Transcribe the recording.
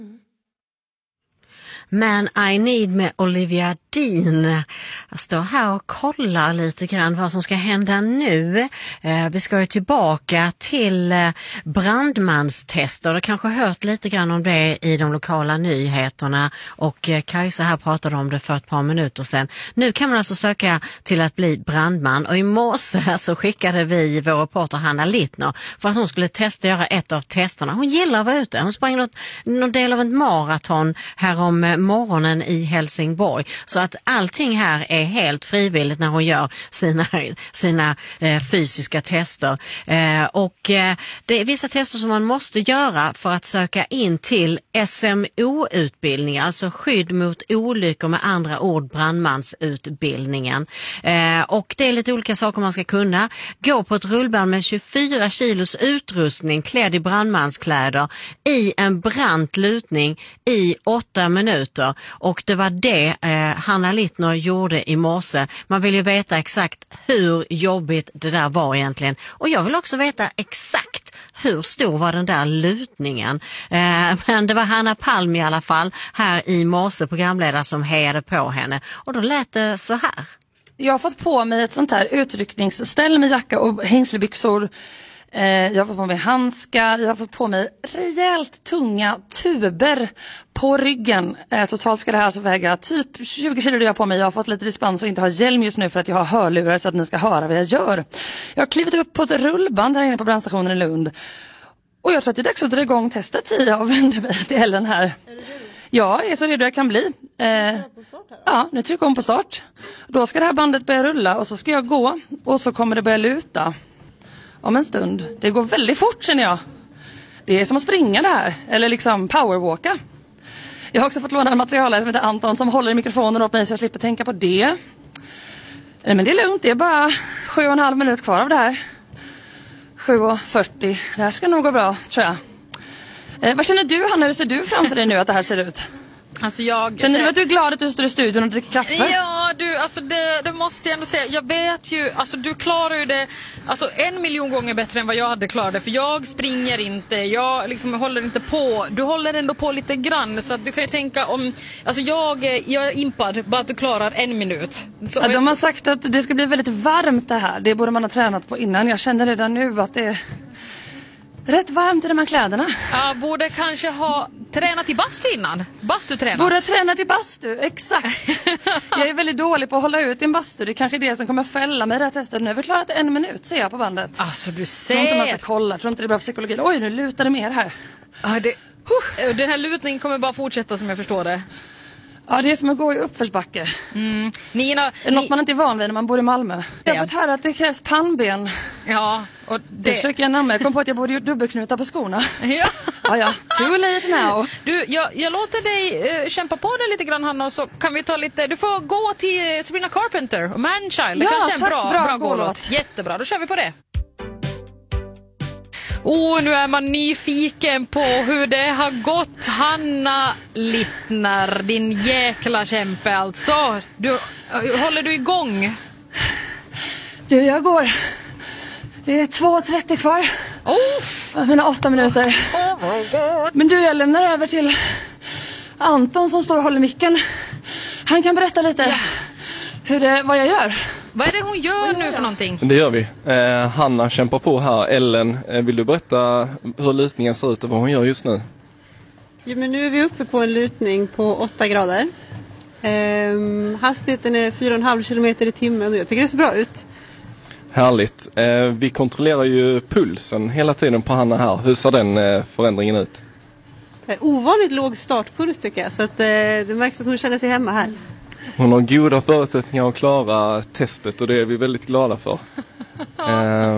Man I Need med Olivia Dean. Jag står här och kollar lite grann vad som ska hända nu. Vi ska ju tillbaka till brandmanstester. Du har kanske hört lite grann om det i de lokala nyheterna, och Kajsa här pratade om det för ett par minuter sedan. Nu kan man alltså söka till att bli brandman, och i morse så skickade vi vår reporter Hanna Littner för att hon skulle göra ett av testerna. Hon gillar att vara ute. Hon sprang någon del av ett maraton här om morgonen i Helsingborg. Så att allting här är helt frivilligt när hon gör sina fysiska tester. Det är vissa tester som man måste göra för att söka in till SMO-utbildningar, alltså skydd mot olyckor, med andra ord brandmansutbildningen. Och det är lite olika saker man ska kunna. Gå på ett rullband med 24 kilos utrustning klädd i brandmanskläder i en brant lutning i 8 minuter. Och det var det Hanna Littner gjorde i morse. Man vill ju veta exakt hur jobbigt det där var egentligen. Och jag vill också veta exakt hur stor var den där lutningen. Men det var Hanna Palm i alla fall här i morse, programledare, som hejade på henne. Och då lät det så här. Jag har fått på mig ett sånt här utryckningsställ med jacka och hängslebyxor. Jag har fått på mig handskar, jag har fått på mig rejält tunga tuber på ryggen. Totalt ska det här alltså väga typ 20 kilo det jag har på mig. Jag har fått lite dispens och inte har hjälm just nu för att jag har hörlurar så att ni ska höra vad jag gör. Jag har klivit upp på ett rullband här inne på brandstationen i Lund. Och jag tror att det är dags att dra igång testet. Jag vänder mig till Ellen här. Är du redo? Ja, jag är så redo jag kan bli. Ja, nu trycker hon på start. Då ska det här bandet börja rulla och så ska jag gå och så kommer det börja luta. Om en stund. Det går väldigt fort, känner jag. Det är som att springa det här. Eller liksom powerwalka. Jag har också fått låna en materialare som heter Anton som håller i mikrofonen åt mig så jag slipper tänka på det. Men det är lugnt. Det är bara 7,5 minut kvar av det här. 7:40. Det här ska nog gå bra, tror jag. Vad känner du, Hanna? Hur ser du framför dig nu att det här ser ut? Alltså känner du att du är glad att du står i studion och dricker kaffe? Ja, alltså det måste jag ändå säga. Jag vet ju, alltså du klarar ju det 1 miljon gånger bättre än vad jag hade klarat det. För jag springer inte, jag liksom håller inte på. Du håller ändå på lite grann. Så att du kan ju tänka om, alltså jag är impad bara att du klarar 1 minut. Så ja, de har sagt att det ska bli väldigt varmt det här. Det borde man ha tränat på innan. Jag känner redan nu att det är rätt varmt i de här kläderna. Ja, borde kanske ha tränat i bastu innan. Bastutränat. Borde ha tränat i bastu, exakt. Jag är väldigt dålig på att hålla ut i en bastu. Det är kanske det som kommer fälla mig i det här testet. Nu har vi klarat 1 minut, ser jag på bandet. Alltså du ser. Jag tror inte man ska kolla, tror inte det är bra för psykologin. Oj, nu lutar det mer här. Ja, den här lutningen kommer bara fortsätta som jag förstår det. Ja, det är som att gå i uppförsbacke. Nina, det är något man inte är van vid när man bor i Malmö. Jag har fått höra att det krävs pannben. Ja, och det försöker jag namna. Jag kom på att jag borde gjort dubbelknutar på skorna. Ja. Too late now. Du, jag låter dig kämpa på det lite grann, Hanna, och så kan vi ta lite. Du får gå till Sabrina Carpenter och Manchild. Det kanske är en bra gålåt. Jättebra, då kör vi på det. Nu är man nyfiken på hur det har gått, Hanna Littner, din jäkla kämpe alltså. Håller du igång? Du, jag går. Det är 2:30 kvar. Mina 8 minuter. Oh my God. Men du, jag lämnar över till Anton som står och håller micken. Han kan berätta lite vad jag gör. Vad är det hon gör nu för någonting? Det gör vi. Hanna kämpar på här. Ellen, vill du berätta hur lutningen ser ut och vad hon gör just nu? Ja, men nu är vi uppe på en lutning på 8 grader. Hastigheten är 4,5 kilometer i timmen och jag tycker det ser bra ut. Härligt. Vi kontrollerar ju pulsen hela tiden på Hanna här. Hur ser den förändringen ut? Ovanligt låg startpuls tycker jag, så att det märks att hon känner sig hemma här. Hon har goda förutsättningar att klara testet och det är vi väldigt glada för.